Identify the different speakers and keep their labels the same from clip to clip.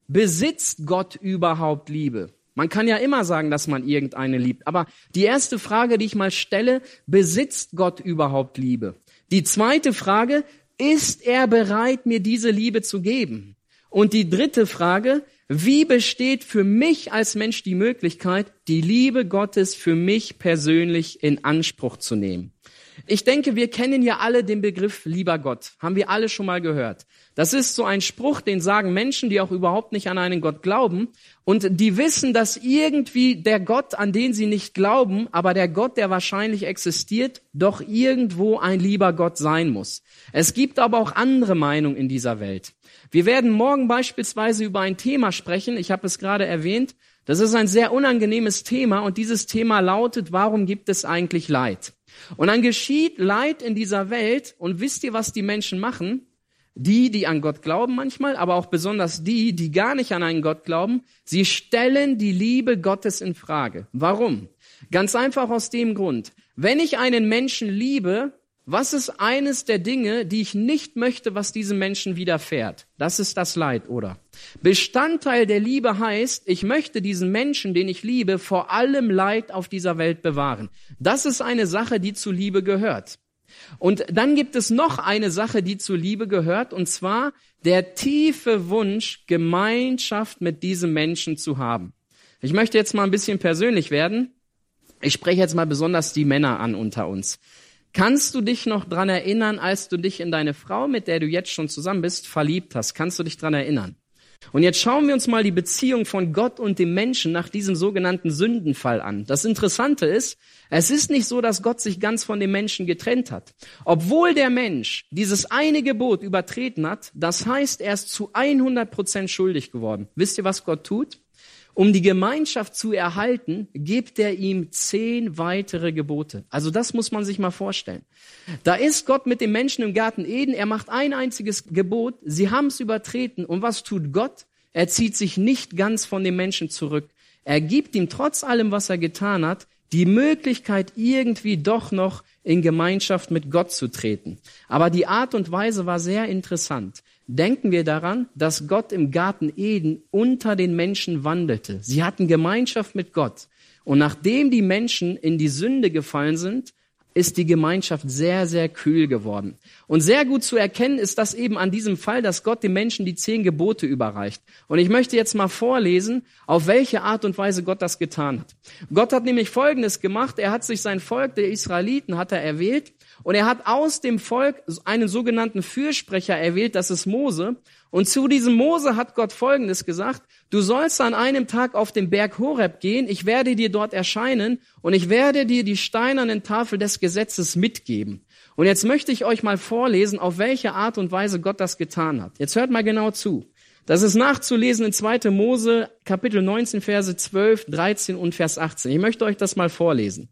Speaker 1: besitzt Gott überhaupt Liebe? Man kann ja immer sagen, dass man irgendeine liebt. Aber die erste Frage, die ich mal stelle, besitzt Gott überhaupt Liebe? Die zweite Frage, ist er bereit, mir diese Liebe zu geben? Und die dritte Frage, wie besteht für mich als Mensch die Möglichkeit, die Liebe Gottes für mich persönlich in Anspruch zu nehmen? Ich denke, wir kennen ja alle den Begriff lieber Gott. Haben wir alle schon mal gehört. Das ist so ein Spruch, den sagen Menschen, die auch überhaupt nicht an einen Gott glauben. Und die wissen, dass irgendwie der Gott, an den sie nicht glauben, aber der Gott, der wahrscheinlich existiert, doch irgendwo ein lieber Gott sein muss. Es gibt aber auch andere Meinungen in dieser Welt. Wir werden morgen beispielsweise über ein Thema sprechen. Ich habe es gerade erwähnt. Das ist ein sehr unangenehmes Thema. Und dieses Thema lautet, warum gibt es eigentlich Leid? Und dann geschieht Leid in dieser Welt. Und wisst ihr, was die Menschen machen? Die an Gott glauben manchmal, aber auch besonders die gar nicht an einen Gott glauben, sie stellen die Liebe Gottes in Frage. Warum? Ganz einfach aus dem Grund. Wenn ich einen Menschen liebe, was ist eines der Dinge, die ich nicht möchte, was diesem Menschen widerfährt? Das ist das Leid, oder? Bestandteil der Liebe heißt, ich möchte diesen Menschen, den ich liebe, vor allem Leid auf dieser Welt bewahren. Das ist eine Sache, die zur Liebe gehört. Und dann gibt es noch eine Sache, die zur Liebe gehört, und zwar der tiefe Wunsch, Gemeinschaft mit diesem Menschen zu haben. Ich möchte jetzt mal ein bisschen persönlich werden. Ich spreche jetzt mal besonders die Männer an unter uns. Kannst du dich noch dran erinnern, als du dich in deine Frau, mit der du jetzt schon zusammen bist, verliebt hast? Kannst du dich dran erinnern? Und jetzt schauen wir uns mal die Beziehung von Gott und dem Menschen nach diesem sogenannten Sündenfall an. Das Interessante ist, es ist nicht so, dass Gott sich ganz von dem Menschen getrennt hat. Obwohl der Mensch dieses eine Gebot übertreten hat, das heißt, er ist zu 100% schuldig geworden. Wisst ihr, was Gott tut? Um die Gemeinschaft zu erhalten, gibt er ihm 10 weitere Gebote. Also das muss man sich mal vorstellen. Da ist Gott mit dem Menschen im Garten Eden, er macht ein einziges Gebot, sie haben es übertreten. Und was tut Gott? Er zieht sich nicht ganz von dem Menschen zurück. Er gibt ihm trotz allem, was er getan hat, die Möglichkeit, irgendwie doch noch in Gemeinschaft mit Gott zu treten. Aber die Art und Weise war sehr interessant. Denken wir daran, dass Gott im Garten Eden unter den Menschen wandelte. Sie hatten Gemeinschaft mit Gott. Und nachdem die Menschen in die Sünde gefallen sind, ist die Gemeinschaft sehr, sehr kühl geworden. Und sehr gut zu erkennen ist das eben an diesem Fall, dass Gott dem Menschen die 10 Gebote überreicht. Und ich möchte jetzt mal vorlesen, auf welche Art und Weise Gott das getan hat. Gott hat nämlich Folgendes gemacht. Er hat sich sein Volk, der Israeliten, hat er erwählt. Und er hat aus dem Volk einen sogenannten Fürsprecher erwählt, das ist Mose. Und zu diesem Mose hat Gott Folgendes gesagt: Du sollst an einem Tag auf den Berg Horeb gehen, ich werde dir dort erscheinen und ich werde dir die steinernen Tafel des Gesetzes mitgeben. Und jetzt möchte ich euch mal vorlesen, auf welche Art und Weise Gott das getan hat. Jetzt hört mal genau zu. Das ist nachzulesen in 2. Mose, Kapitel 19, Verse 12, 13 und Vers 18. Ich möchte euch das mal vorlesen.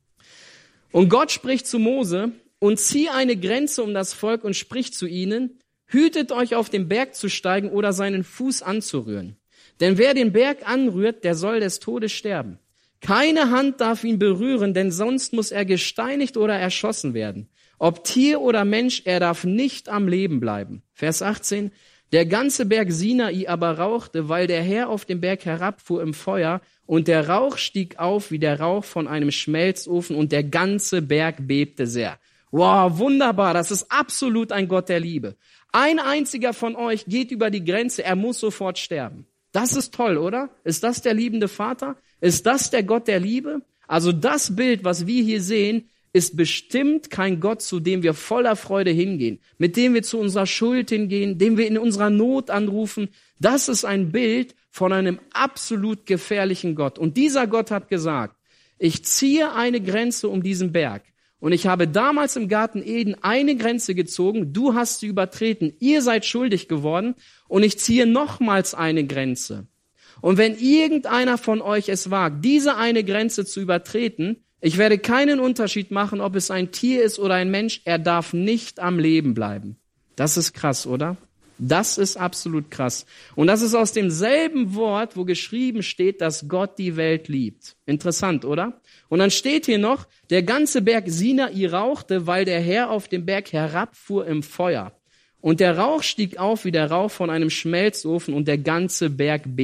Speaker 1: Und Gott spricht zu Mose: Und zieh eine Grenze um das Volk und sprich zu ihnen: Hütet euch, auf den Berg zu steigen oder seinen Fuß anzurühren. Denn wer den Berg anrührt, der soll des Todes sterben. Keine Hand darf ihn berühren, denn sonst muss er gesteinigt oder erschossen werden. Ob Tier oder Mensch, er darf nicht am Leben bleiben. Vers 18. Der ganze Berg Sinai aber rauchte, weil der Herr auf den Berg herabfuhr im Feuer, und der Rauch stieg auf wie der Rauch von einem Schmelzofen, und der ganze Berg bebte sehr. Wow, wunderbar, das ist absolut ein Gott der Liebe. Ein einziger von euch geht über die Grenze, er muss sofort sterben. Das ist toll, oder? Ist das der liebende Vater? Ist das der Gott der Liebe? Also das Bild, was wir hier sehen, ist bestimmt kein Gott, zu dem wir voller Freude hingehen, mit dem wir zu unserer Schuld hingehen, den wir in unserer Not anrufen. Das ist ein Bild von einem absolut gefährlichen Gott. Und dieser Gott hat gesagt: Ich ziehe eine Grenze um diesen Berg. Und ich habe damals im Garten Eden eine Grenze gezogen, du hast sie übertreten, ihr seid schuldig geworden, und ich ziehe nochmals eine Grenze. Und wenn irgendeiner von euch es wagt, diese eine Grenze zu übertreten, ich werde keinen Unterschied machen, ob es ein Tier ist oder ein Mensch, er darf nicht am Leben bleiben. Das ist krass, oder? Das ist absolut krass. Und das ist aus demselben Wort, wo geschrieben steht, dass Gott die Welt liebt. Interessant, oder? Und dann steht hier noch: Der ganze Berg Sinai rauchte, weil der Herr auf den Berg herabfuhr im Feuer. Und der Rauch stieg auf wie der Rauch von einem Schmelzofen, und der ganze Berg bebte.